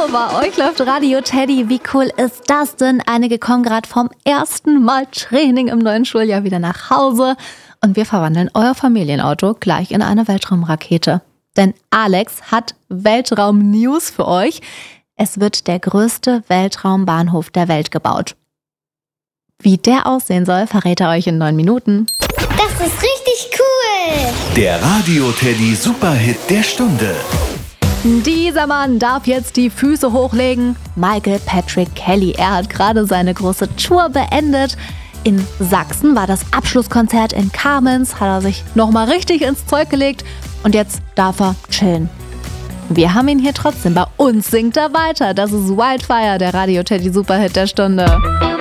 bei euch läuft Radio Teddy. Wie cool ist das denn? Einige kommen gerade vom ersten Mal Training im neuen Schuljahr wieder nach Hause. Und wir verwandeln euer Familienauto gleich in eine Weltraumrakete. Denn Alex hat Weltraum-News für euch. Es wird der größte Weltraumbahnhof der Welt gebaut. Wie der aussehen soll, verrät er euch in 9 Minuten. Das ist richtig cool! Der Radio Teddy Superhit der Stunde. Dieser Mann darf jetzt die Füße hochlegen. Michael Patrick Kelly. Er hat gerade seine große Tour beendet. In Sachsen war das Abschlusskonzert in Kamenz. Hat er sich nochmal richtig ins Zeug gelegt. Und jetzt darf er chillen. Wir haben ihn hier trotzdem. Bei uns singt er weiter. Das ist Wildfire, der Radio Teddy Superhit der Stunde.